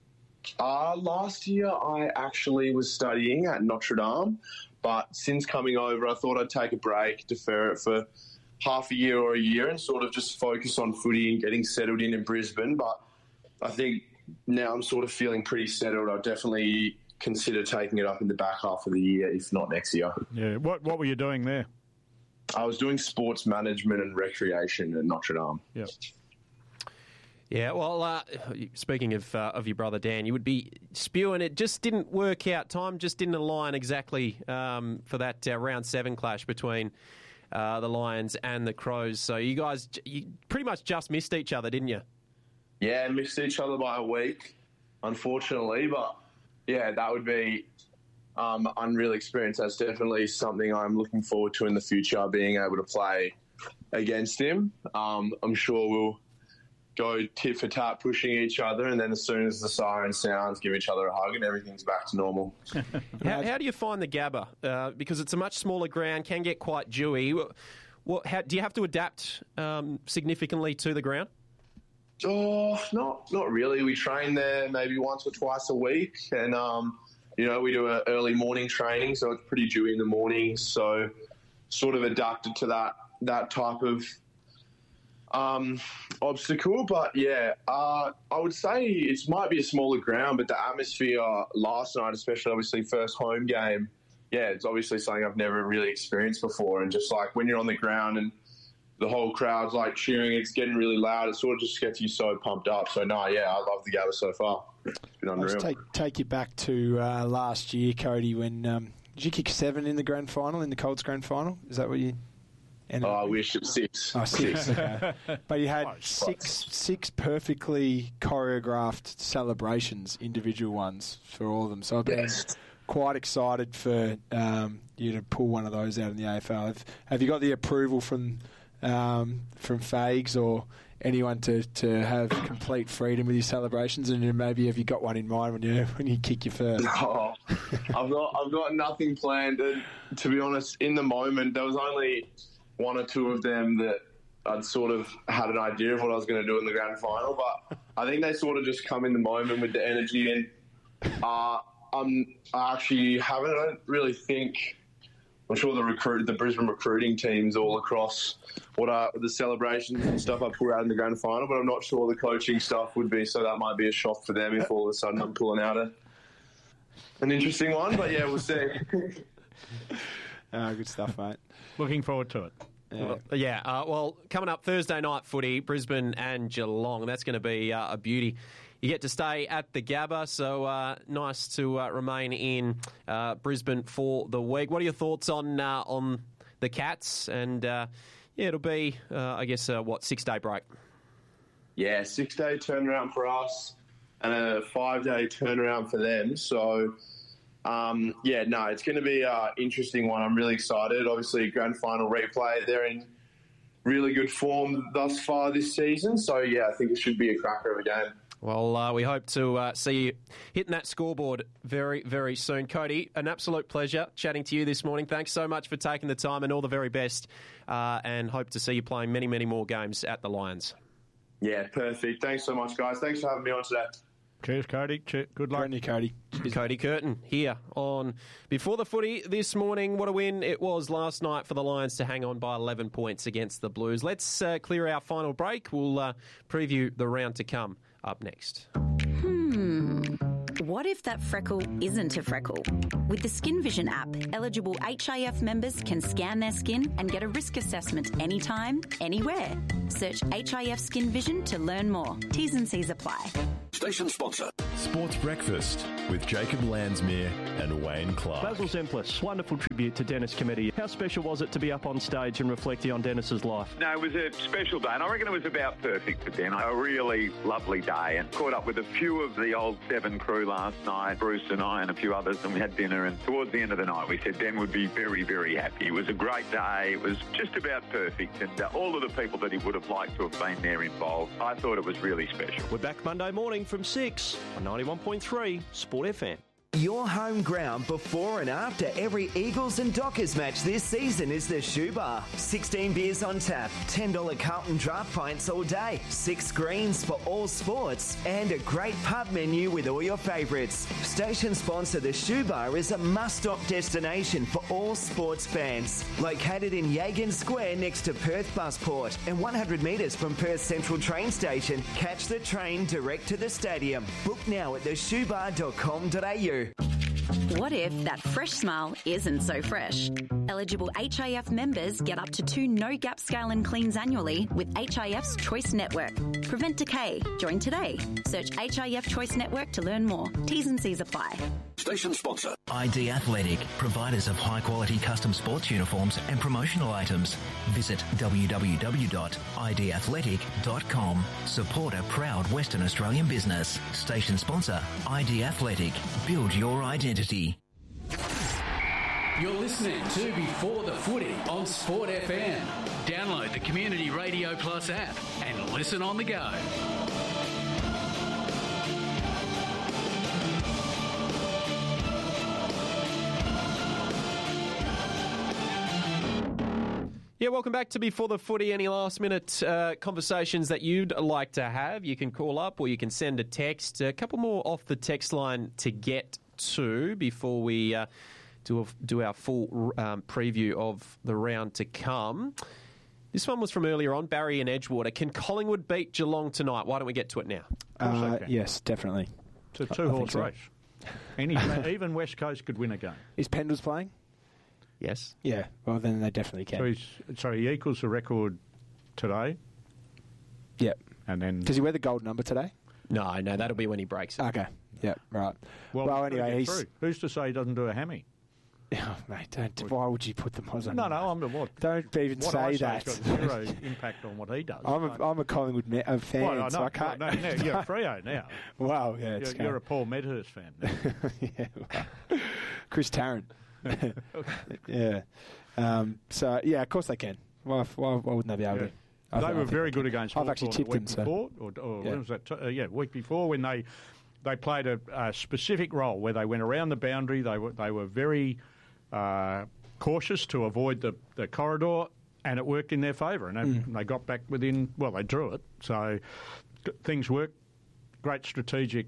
Last year I actually was studying at Notre Dame, but since coming over I thought I'd take a break, defer it for half a year or a year and sort of just focus on footy and getting settled in Brisbane. But I think now I'm sort of feeling pretty settled. I'll definitely consider taking it up in the back half of the year, if not next year. Yeah. What were you doing there? I was doing sports management and recreation at Notre Dame. Yeah. Yeah, well, speaking of your brother Dan, you would be spewing it just didn't work out. Time just didn't align exactly for that round 7 clash between the Lions and the Crows. So you pretty much just missed each other, didn't you? Yeah, missed each other by a week, unfortunately. But, yeah, that would be unreal experience. That's definitely something I'm looking forward to in the future, being able to play against him. I'm sure we'll go tit for tat pushing each other, and then as soon as the siren sounds, give each other a hug and everything's back to normal. How do you find the Gabba? Because it's a much smaller ground, can get quite dewy. Do you have to adapt significantly to the ground? Oh, not really. We train there maybe once or twice a week, and we do an early morning training, so it's pretty dewy in the mornings. So sort of adapted to that type of obstacle. But yeah, I would say it might be a smaller ground, but the atmosphere last night, especially obviously first home game, yeah, it's obviously something I've never really experienced before. And just when you're on the ground and the whole crowd's cheering, it's getting really loud, it sort of just gets you so pumped up. So I love the Gabba so far. It's been unreal. Let's take you back to last year, Cody, when did you kick 7 in the grand final, in the Colts grand final? Is that what you... I wish it was 6. Oh, 6. Okay. But you had six perfectly choreographed celebrations, individual ones for all of them. So I've been quite excited for you to pull one of those out in the AFL. Have you got the approval from Fags or anyone to have complete freedom with your celebrations? And maybe have you got one in mind when you kick your first? Oh, I've got nothing planned. And to be honest, in the moment, there was only one or two of them that I'd sort of had an idea of what I was going to do in the grand final, but I think they sort of just come in the moment with the energy. And I don't really think. I'm sure the Brisbane recruiting teams all across what are the celebrations and stuff I put out in the grand final, but I'm not sure the coaching stuff would be. So that might be a shock for them if all of a sudden I'm pulling out an interesting one. But yeah, we'll see. Good stuff, mate. Looking forward to it. Well, coming up Thursday night footy, Brisbane and Geelong. That's going to be a beauty. You get to stay at the Gabba, so nice to remain in Brisbane for the week. What are your thoughts on the Cats? And it'll be, 6-day break? Yeah, 6-day turnaround for us and a 5-day turnaround for them. So, it's going to be an interesting one. I'm really excited. Obviously, grand final replay. They're in really good form thus far this season. So, I think it should be a cracker of a game. Well, we hope to see you hitting that scoreboard very, very soon. Cody, an absolute pleasure chatting to you this morning. Thanks so much for taking the time and all the very best, and hope to see you playing many, many more games at the Lions. Yeah, perfect. Thanks so much, guys. Thanks for having me on today. Cheers, Cody. Good luck. Cody. Cody Curtin here on Before the Footy this morning. What a win it was last night for the Lions to hang on by 11 points against the Blues. Let's clear our final break. We'll preview the round to come up next. What if that freckle isn't a freckle? With the Skin Vision app, eligible HIF members can scan their skin and get a risk assessment anytime, anywhere. Search HIF Skin Vision to learn more. T's and C's apply. Station sponsor. Sports Breakfast with Jacob Landsmere and Wayne Clark. Basil Zemplis, wonderful tribute to Dennis Committee. How special was it to be up on stage and reflecting on Dennis's life? No, it was a special day, and I reckon it was about perfect for Den. A really lovely day, and caught up with a few of the old Seven crew last night, Bruce and I and a few others, and we had dinner, and towards the end of the night we said Den would be very, very happy. It was a great day. It was just about perfect, and all of the people that he would have liked to have been there involved, I thought it was really special. We're back Monday morning from 6 on 91.3 Sport FM. Your home ground before and after every Eagles and Dockers match this season is the Shoe Bar. 16 beers on tap, $10 Carlton draft pints all day, 6 screens for all sports, and a great pub menu with all your favourites. Station sponsor The Shoe Bar is a must-stop destination for all sports fans. Located in Yagan Square next to Perth Busport and 100 metres from Perth Central train station, catch the train direct to the stadium. Book now at theshoebar.com.au. What if that fresh smile isn't so fresh? Eligible HIF members get up to 2 no-gap scale and cleans annually with HIF's Choice Network. Prevent decay. Join today. Search HIF Choice Network to learn more. T's and C's apply. Station sponsor. ID Athletic, providers of high-quality custom sports uniforms and promotional items. Visit www.idathletic.com. Support a proud Western Australian business. Station sponsor, ID Athletic. Build your identity. You're listening to Before the Footy on Sport FM. Download the Community Radio Plus app and listen on the go. Yeah, welcome back to Before the Footy. Any last-minute conversations that you'd like to have, you can call up or you can send a text. A couple more off the text line to get to before we do our full preview of the round to come. This one was from earlier on, Barry and Edgewater. Can Collingwood beat Geelong tonight? Why don't we get to it now? Yes, definitely. It's a two-horse race. Even West Coast could win a game. Is Pendles playing? Yes. Yeah, well, then they definitely can. So he equals the record today? Yep. And then... Does he wear the gold number today? No, that'll be when he breaks it. Okay. Yep, right. Well anyway, he's... Who's to say he doesn't do a hammy? Oh, mate, don't. Why would you put them on? No, I'm what? Don't even say that. It's got zero impact on what he does. I'm a Collingwood fan, well, so I can't. No, you're a Freo now. Wow, yeah, you're a Paul Medhurst fan. Yeah, well, Chris Tarrant. Yeah. So yeah, of course they can. Why wouldn't they be able to? They were very good against Hawthorn. I've actually tipped them. Before, when was that? Week before when they played a specific role where they went around the boundary. They were very cautious to avoid the corridor, and it worked in their favour. And they got back within. Well, they drew it, so things worked. Great strategic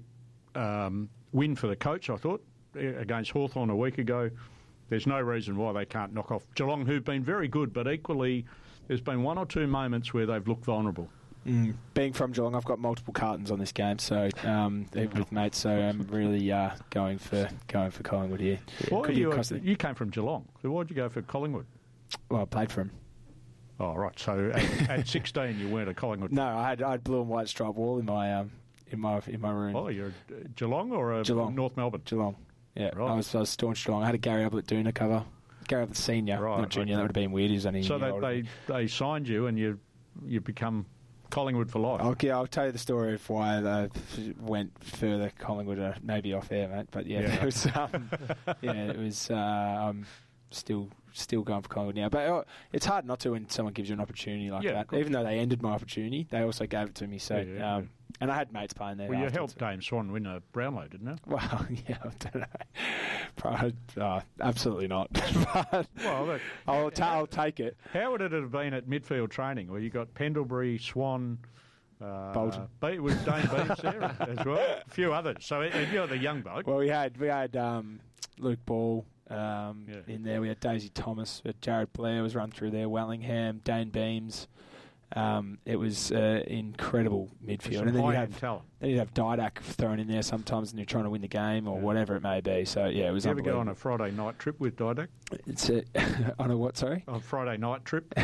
win for the coach, I thought, against Hawthorn a week ago. There's no reason why they can't knock off Geelong, who've been very good, but equally there's been one or two moments where they've looked vulnerable. Being from Geelong, I've got multiple cartons on this game, so with mates, so I'm really going for Collingwood here. Well, you came from Geelong, so why'd you go for Collingwood? Well, I played for him. Oh, right. So at 16, you weren't a Collingwood. No, I had blue and white stripe wall in my room. Oh, you're a Geelong or a Geelong. North Melbourne? Geelong. Yeah, right. I was staunch Geelong. I had a Gary Ablett Duna cover. Gary Ablett Senior, not Junior. That would have been weird. He was only so they signed you and you become Collingwood for life. Okay, I'll tell you the story of why I went further Collingwood, maybe off air, mate. But it was, it was. I'm still going for Collingwood now, but it's hard not to when someone gives you an opportunity like that. Even though they ended my opportunity, they also gave it to me. So, and I had mates playing there. Well, you helped Dame Swan win a Brownlow, didn't you? Well, yeah, I don't know. Absolutely not. But I'll take it. How would it have been at midfield training where you got Pendlebury, Swan, Bolton? Was Dane Beams there as well? A few others. So you're the young bloke. Well, we had Luke Ball. In there, we had Daisy Thomas, Jared Blair was run through there, Wellingham, Dane Beams, It was incredible midfield. And then you'd have Didac thrown in there sometimes and you're trying to win the game or whatever it may be. So, yeah, it was unbelievable. unbelievable. You ever go on a Friday night trip with Didac? It's on a what, sorry? On a Friday night trip.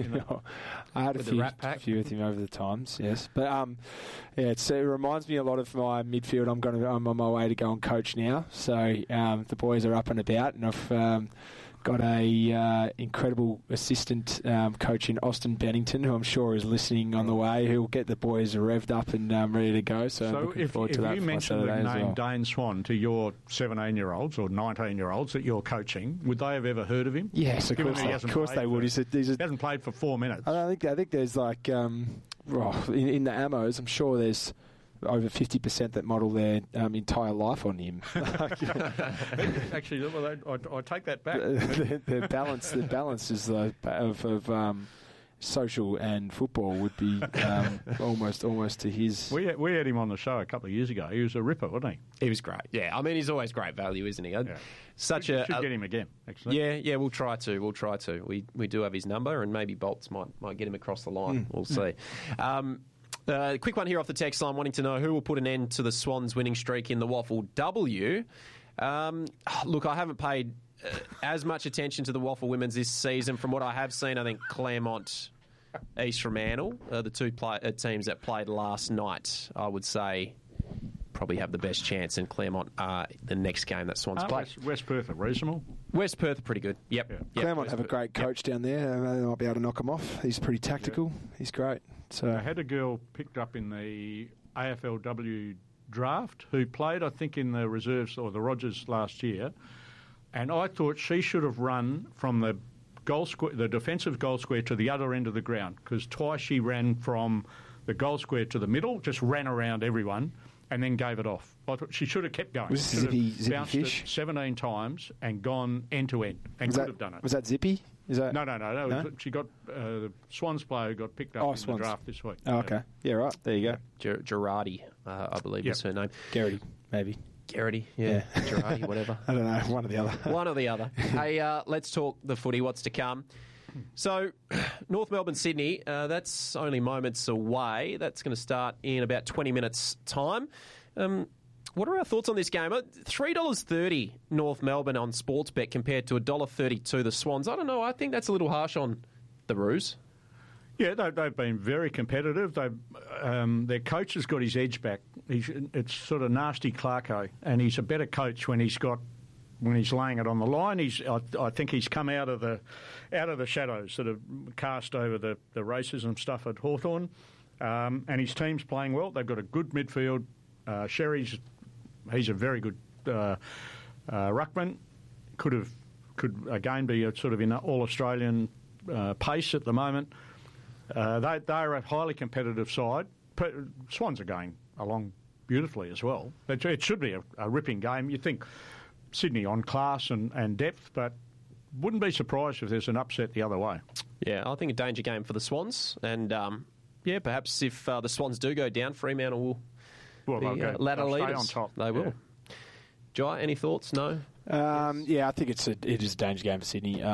I had a few with him over the times, yes. But, it reminds me a lot of my midfield. I'm on my way to go and coach now. So the boys are up and about, and I've got a incredible assistant coach in Austin Bennington, who I'm sure is listening on the way, who'll get the boys revved up and ready to go. So I'm looking forward to that. If you mentioned the name Dane Swan to your 17-year-olds or 19-year-olds that you're coaching, would they have ever heard of him? Yes, of course they would. He hasn't played for 4 minutes. I think there's like in the Ammos, I'm sure there's over 50% that model their entire life on him. Actually, I take that back. The balance is of social and football would be almost to his. We had him on the show a couple of years ago. He was a ripper, wasn't he? He was great. Yeah, I mean, he's always great value, isn't he? Yeah. Should get him again. Actually. Yeah, we'll try to. We do have his number, and maybe Bolts might get him across the line. We'll see. Quick one here off the text line, wanting to know who will put an end to the Swans winning streak in the Waffle W. Look, I haven't paid as much attention to the Waffle Women's this season. From what I have seen, I think Claremont, East Fremantle, the two teams that played last night, I would say probably have the best chance, and Claremont are the next game that Swans play. West Perth are reasonable. West Perth are pretty good. Yep. Claremont have a great coach down there. They might be able to knock him off. He's pretty tactical. Yeah. He's great. So I had a girl picked up in the AFLW draft who played, I think, in the reserves or the Rogers last year, and I thought she should have run from the goal square, the defensive goal square, to the other end of the ground, because twice she ran from the goal square to the middle, just ran around everyone, and then gave it off. I thought she should have kept going. Was Zippy bounced Fish? It 17 times and gone end to end, and could have done it. Was that Zippy? Is that No. She got the Swans player who got picked up in the draft this week. Oh, okay. Yeah, right. There you go. Girardi, I believe is her name. Garrity, maybe. Garrity, yeah. Girardi, whatever. I don't know. One or the other. One or the other. Hey, let's talk the footy. What's to come? So, North Melbourne, Sydney, that's only moments away. That's going to start in about 20 minutes' time. What are our thoughts on this game? $3.30 North Melbourne on Sportsbet compared to $1.32 the Swans. I don't know. I think that's a little harsh on the Roos. Yeah, they've been very competitive. Their coach has got his edge back. It's sort of nasty Clarko, and he's a better coach when he's laying it on the line. I think he's come out of the shadows that have cast over the racism stuff at Hawthorn, and his team's playing well. They've got a good midfield. He's a very good ruckman. Could again be a sort of in All-Australian pace at the moment. They are a highly competitive side. Swans are going along beautifully as well. It should be a ripping game. You think Sydney on class and depth, but wouldn't be surprised if there's an upset the other way. Yeah, I think a danger game for the Swans. And, perhaps if the Swans do go down, Fremantle will be ladder leaders. On top. They will. Jai, any thoughts? No? I think it is a danger game for Sydney.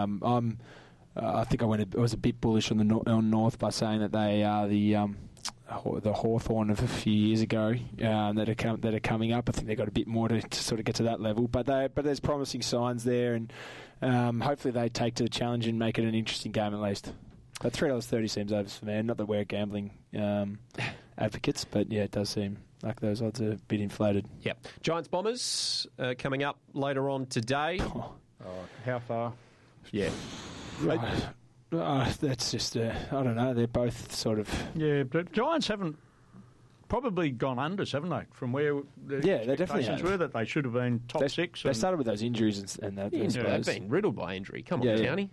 I think I was a bit bullish on North by saying that they are the Hawthorn of a few years ago that are coming up. I think they've got a bit more to sort of get to that level, but there's promising signs there, and hopefully they take to the challenge and make it an interesting game at least. But $3.30 seems over for me. Not that we're gambling advocates, but yeah, it does seem like those odds are a bit inflated. Yep. Giants Bombers coming up later on today. How far? Yeah. That's just, I don't know, they're both sort of... Yeah, but Giants haven't probably gone unders, haven't they, from where the expectations were that they should have been top six. They started with those injuries and that. They've been riddled by injury. Come on, Townie.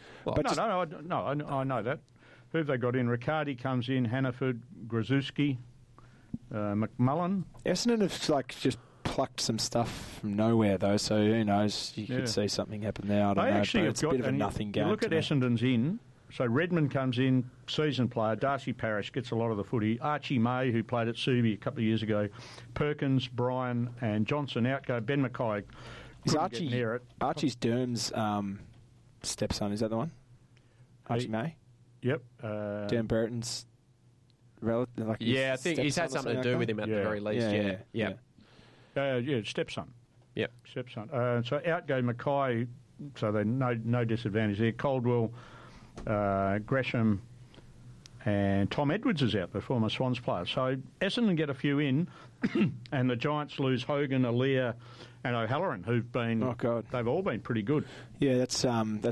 I know that. Who have they got in? Riccardi comes in, Hannaford, Grzuski, McMullen. Essendon have just plucked some stuff from nowhere, though, so who knows? You could see something happen there. I don't know, but it's a bit of a nothing game. You look at Essendon's in, so Redmond comes in, season player. Darcy Parish gets a lot of the footy. Archie May, who played at Subi a couple of years ago. Perkins, Bryan and Johnson out go. Ben Mackay couldn't get near it. Archie's Derm's stepson, is that the one? Archie May? Yep. Dan Burton's relative. Like I think he's had something to do with him at the very least. Stepson. Yep. Stepson. So out go Mackay. So they no disadvantage there. Caldwell, Gresham, and Tom Edwards is out, the former Swans player. So Essendon get a few in, and the Giants lose Hogan, Aaliyah, and O'Halloran, who've been. Oh God, they've all been pretty good. Yeah, that's